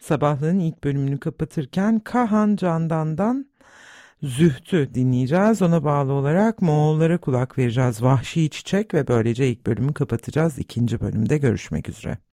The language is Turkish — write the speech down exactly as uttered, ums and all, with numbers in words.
Sabahlığın ilk bölümünü kapatırken Kahan Candan'dan Zühtü dinleyeceğiz. Ona bağlı olarak Moğollara kulak vereceğiz. Vahşi Çiçek ve böylece ilk bölümü kapatacağız. İkinci bölümde görüşmek üzere.